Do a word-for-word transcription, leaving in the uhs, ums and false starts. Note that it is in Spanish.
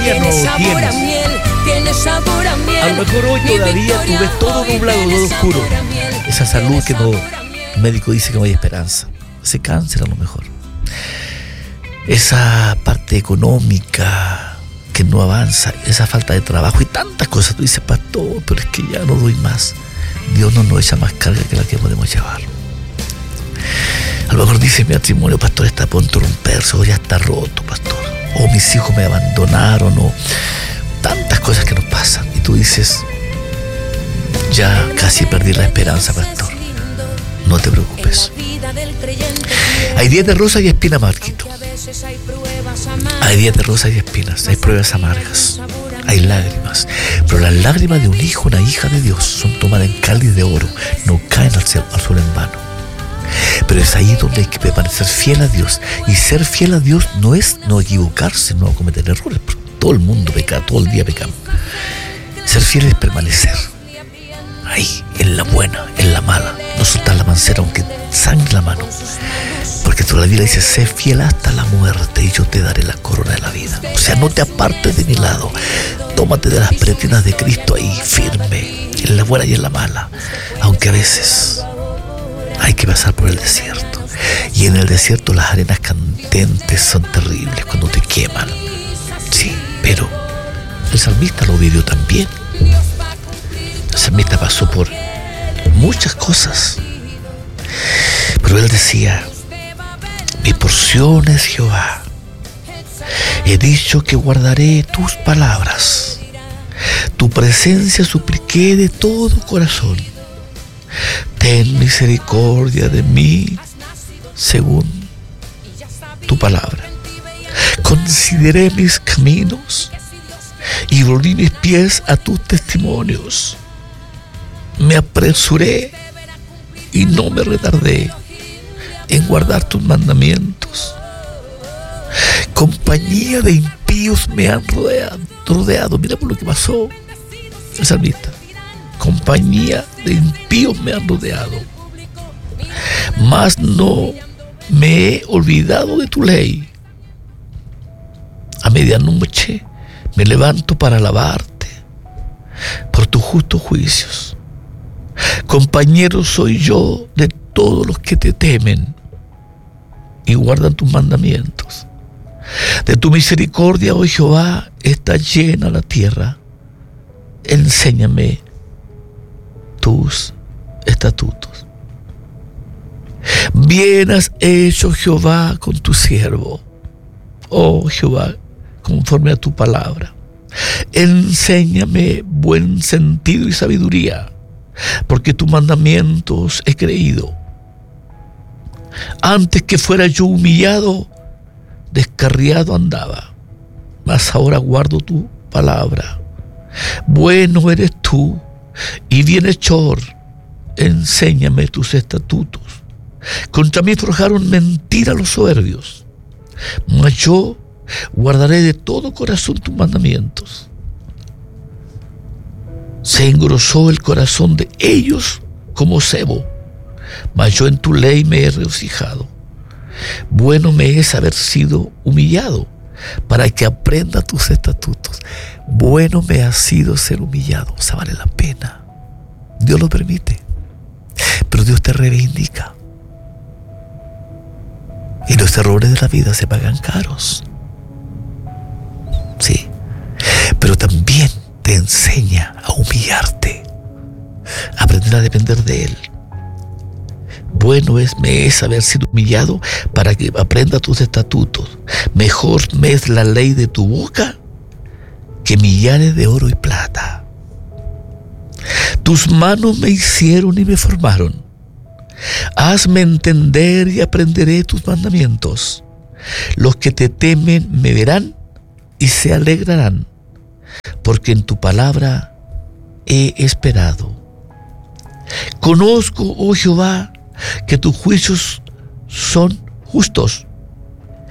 todavía no lo tienes. A lo mejor hoy todavía tú ves todo nublado, todo oscuro. Esa salud que no, el médico dice que no hay esperanza. Ese cáncer a lo mejor. Esa parte económica que no avanza, esa falta de trabajo y tantas cosas. Tú dices, pastor, pero es que ya no doy más. Dios no nos echa más carga que la que podemos llevar. A lo mejor dice, mi matrimonio, pastor, está a punto de romperse, o ya está roto, pastor. O mis hijos me abandonaron, o tantas cosas que nos pasan. Y tú dices, ya casi perdí la esperanza, pastor. No te preocupes. Hay días de rosa y espinas, Marquito. Hay días de rosas y espinas, hay pruebas amargas, hay lágrimas, pero las lágrimas de un hijo, una hija de Dios son tomadas en cáliz de oro, no caen al suelo en vano. Pero es ahí donde hay que permanecer fiel a Dios, y ser fiel a Dios no es no equivocarse, no cometer errores, porque todo el mundo peca, todo el día pecamos. Ser fiel es permanecer ahí, en la buena, en la mala, no soltar la mancera aunque sangre la mano. Porque tú la Biblia dice, sé fiel hasta la muerte y yo te daré la corona de la vida. O sea, no te apartes de mi lado. Tómate de las pretinas de Cristo ahí, firme, en la buena y en la mala. Aunque a veces hay que pasar por el desierto. Y en el desierto las arenas candentes son terribles cuando te queman. Sí, pero el salmista lo vivió también. El salmista pasó por muchas cosas. Pero él decía, mi porción es Jehová. He dicho que guardaré tus palabras. Tu presencia supliqué de todo corazón. Ten misericordia de mí según tu palabra. Consideré mis caminos y volví mis pies a tus testimonios. Me apresuré y no me retardé en guardar tus mandamientos. Compañía de impíos me han rodeado, rodeado. Mira por lo que pasó el salmista. Compañía de impíos me han rodeado. Mas no me he olvidado de tu ley. A medianoche me levanto para alabarte por tus justos juicios. Compañero soy yo de todos los que te temen y guardan tus mandamientos. De tu misericordia, oh Jehová, está llena la tierra. Enséñame tus estatutos. Bien has hecho, Jehová, con tu siervo, oh Jehová, conforme a tu palabra. Enséñame buen sentido y sabiduría, porque tus mandamientos he creído. Antes que fuera yo humillado, descarriado andaba, mas ahora guardo tu palabra. Bueno eres tú y bienhechor, enséñame tus estatutos. Contra mí forjaron mentira los soberbios, mas yo guardaré de todo corazón tus mandamientos. Se engrosó el corazón de ellos como sebo, mas yo en tu ley me he regocijado. Bueno me es haber sido humillado, para que aprenda tus estatutos. Bueno me ha sido ser humillado, o sea, vale la pena. Dios lo permite, pero Dios te reivindica. Y los errores de la vida se pagan caros. Sí, pero también te enseña a humillarte, a aprender a depender de Él. Bueno es, me es haber sido humillado para que aprenda tus estatutos. Mejor me es la ley de tu boca que millares de oro y plata. Tus manos me hicieron y me formaron. Hazme entender y aprenderé tus mandamientos. Los que te temen me verán y se alegrarán, porque en tu palabra he esperado. Conozco, oh Jehová, que tus juicios son justos